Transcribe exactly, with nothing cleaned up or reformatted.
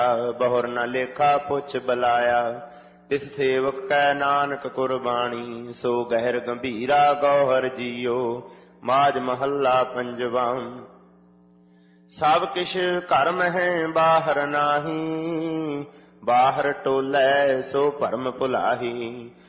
ਬਹੁਰ ਨ ਲੇਖਾ ਪੁੱਛ ਬਲਾਇਆ। ਤਿਸ ਸੇਵਕ ਕੈ ਨਾਨਕ ਕੁਰਬਾਣੀ, ਸੋ ਗਹਿਰ ਗੰਭੀਰਾ ਗੌਹਰ ਜੀਓ। ਮਾਝ ਮਹੱਲਾ ਪੰਜਵਾਂ। ਸਭ ਕਿਛ ਘਰ ਮਹਿ ਬਾਹਰ ਨਾਹੀ, ਬਾਹਰ ਟੋਲੇ ਸੋ ਭਰਮ ਭੁਲਾਹੀ।